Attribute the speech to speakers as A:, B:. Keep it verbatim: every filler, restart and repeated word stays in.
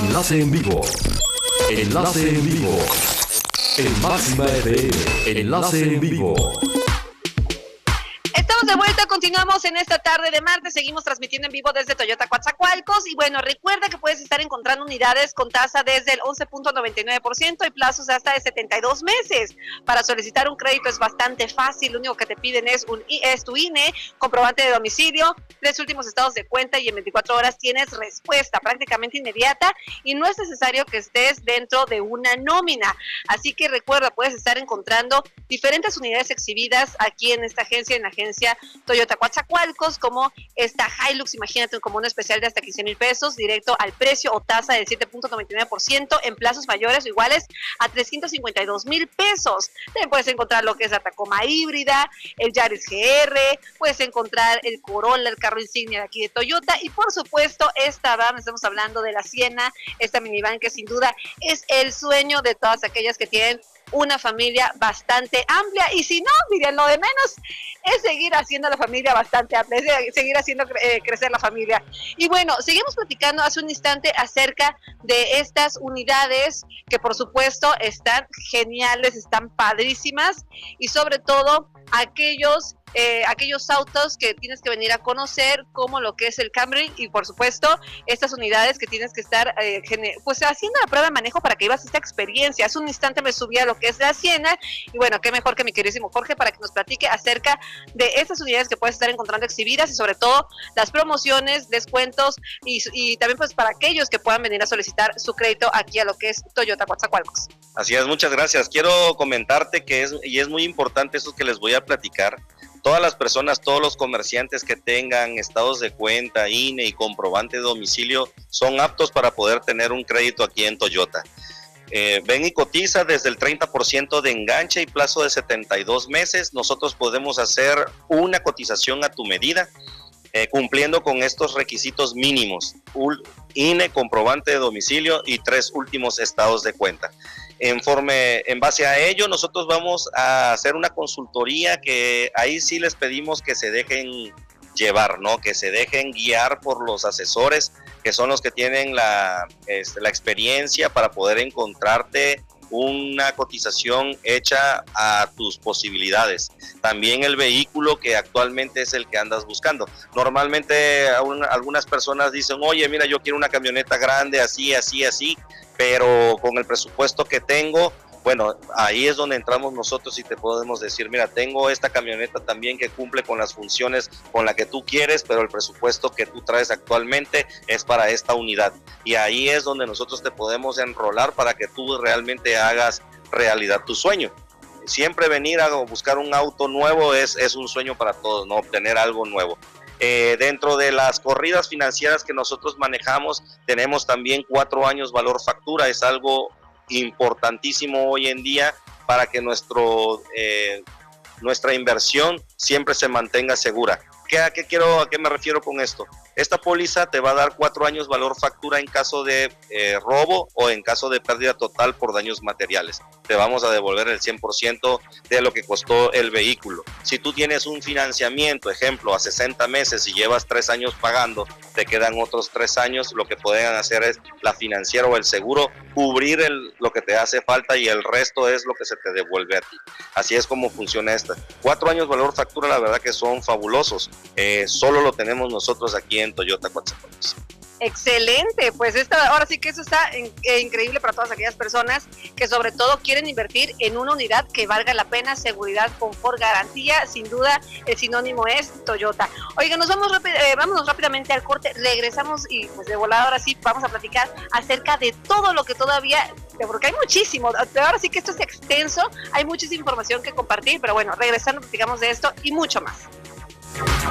A: Enlace en vivo. Enlace en vivo. En Máxima F M. Enlace en vivo.
B: Estamos de vuelta, continuamos en esta tarde de martes, seguimos transmitiendo en vivo desde Toyota Coatzacoalcos y bueno, recuerda que puedes estar encontrando unidades con tasa desde el once punto noventa y nueve por ciento y plazos hasta de setenta y dos meses. Para solicitar un crédito es bastante fácil, lo único que te piden es, un, es tu I N E, comprobante de domicilio, tres últimos estados de cuenta y en veinticuatro horas tienes respuesta prácticamente inmediata y no es necesario que estés dentro de una nómina. Así que recuerda, puedes estar encontrando diferentes unidades exhibidas aquí en esta agencia, en la agencia Toyota Coatzacoalcos, como esta Hilux, imagínate, como un especial de hasta quince mil pesos, directo al precio o tasa del siete punto noventa y nueve por ciento en plazos mayores o iguales a trescientos cincuenta y dos mil pesos. También puedes encontrar lo que es la Tacoma híbrida, el Yaris G R, puedes encontrar el Corolla, el carro insignia de aquí de Toyota y por supuesto esta van, estamos hablando de la Siena, esta minivan que sin duda es el sueño de todas aquellas que tienen una familia bastante amplia y si no, miren, lo de menos es seguir haciendo la familia bastante amplia, es seguir haciendo eh, crecer la familia. Y bueno, seguimos platicando hace un instante acerca de estas unidades que por supuesto están geniales, están padrísimas y sobre todo aquellos Eh, aquellos autos que tienes que venir a conocer, como lo que es el Camry y por supuesto estas unidades que tienes que estar eh, pues haciendo la prueba de manejo para que vivas esta experiencia. Hace un instante me subí a lo que es la Siena y bueno, qué mejor que mi queridísimo Jorge para que nos platique acerca de estas unidades que puedes estar encontrando exhibidas y sobre todo las promociones, descuentos y, y también pues para aquellos que puedan venir a solicitar su crédito aquí a lo que es Toyota Coatzacoalcos.
C: Así es, muchas gracias. Quiero comentarte que es, y es muy importante eso que les voy a platicar. Todas las personas, todos los comerciantes que tengan estados de cuenta, I N E y comprobante de domicilio son aptos para poder tener un crédito aquí en Toyota. Eh, ven y cotiza desde el treinta por ciento de enganche y plazo de setenta y dos meses. Nosotros podemos hacer una cotización a tu medida, eh, cumpliendo con estos requisitos mínimos: I N E, comprobante de domicilio y tres últimos estados de cuenta. En, forme, en base a ello, nosotros vamos a hacer una consultoría que ahí sí les pedimos que se dejen llevar, ¿no? Que se dejen guiar por los asesores, que son los que tienen la, este, la experiencia para poder encontrarte una cotización hecha a tus posibilidades. También el vehículo que actualmente es el que andas buscando. Normalmente algunas personas dicen, oye, mira, yo quiero una camioneta grande, así, así, así, pero con el presupuesto que tengo, bueno, ahí es donde entramos nosotros y te podemos decir, mira, tengo esta camioneta también que cumple con las funciones con la que tú quieres, pero el presupuesto que tú traes actualmente es para esta unidad. Y ahí es donde nosotros te podemos enrolar para que tú realmente hagas realidad tu sueño. Siempre venir a buscar un auto nuevo es, es un sueño para todos, ¿no? Obtener algo nuevo. Eh, dentro de las corridas financieras que nosotros manejamos, tenemos también cuatro años valor factura. Es algo importantísimo hoy en día para que nuestro, eh, nuestra inversión siempre se mantenga segura. ¿Qué, a, qué quiero, ¿A qué me refiero con esto? Esta póliza te va a dar cuatro años valor factura en caso de eh, robo o en caso de pérdida total por daños materiales. Te vamos a devolver el cien por ciento de lo que costó el vehículo. Si tú tienes un financiamiento, ejemplo, a sesenta meses y llevas tres años pagando, te quedan otros tres años, lo que pueden hacer es la financiera o el seguro cubrir el, lo que te hace falta y el resto es lo que se te devuelve a ti. Así es como funciona esta. Cuatro años valor factura, la verdad que son fabulosos. Eh, solo lo tenemos nosotros aquí en Toyota Coatzacoalcos.
B: Excelente, pues esta, ahora sí que eso está en, eh, increíble para todas aquellas personas que sobre todo quieren invertir en una unidad que valga la pena, seguridad, confort, garantía, sin duda el sinónimo es Toyota. Oiga, nos vamos rápid, eh, vámonos rápidamente al corte, regresamos y pues de volada ahora sí vamos a platicar acerca de todo lo que todavía, porque hay muchísimo, ahora sí que esto es extenso, hay muchísima información que compartir, pero bueno, regresando platicamos de esto y mucho más.